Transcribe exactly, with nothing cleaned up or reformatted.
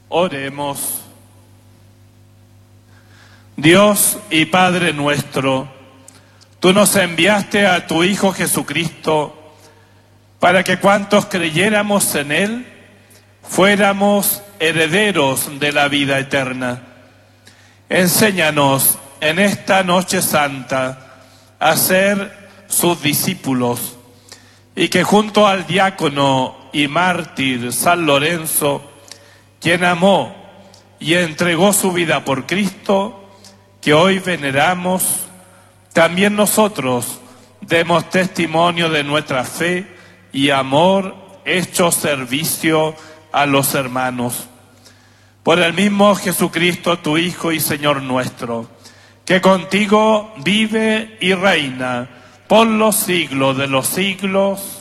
Oremos. Dios y Padre nuestro, tú nos enviaste a tu Hijo Jesucristo para que cuantos creyéramos en Él fuéramos herederos de la vida eterna. Enséñanos en esta noche santa a ser sus discípulos y que junto al diácono y mártir San Lorenzo, quien amó y entregó su vida por Cristo, que hoy veneramos, también nosotros demos testimonio de nuestra fe y amor hecho servicio a los hermanos. Por el mismo Jesucristo, tu Hijo y Señor nuestro, que contigo vive y reina por los siglos de los siglos.